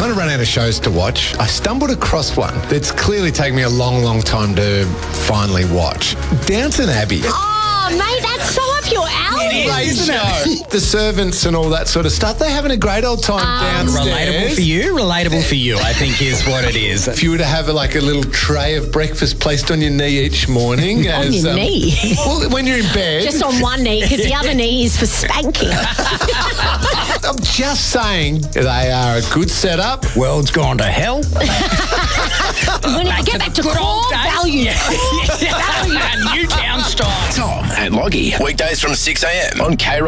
kind of run out of shows to watch. I stumbled across one that's clearly taken me a long, long time to finally watch. Downton Abbey. Oh, mate, that's so up your alley. Great show. The servants and all that sort of stuff. They're having a great old time downstairs. Relatable for you? Relatable for you, I think, is what it is. If you were to have a little tray of breakfast placed on your knee each morning. On your knee? Well, when you're in bed. Just on one knee, because the other knee is for spanking. I'm just saying they are a good setup. World's gone to hell. We need to get back to core value. Newtown style. Tom and Loggy. Weekdays from 6 a.m. on K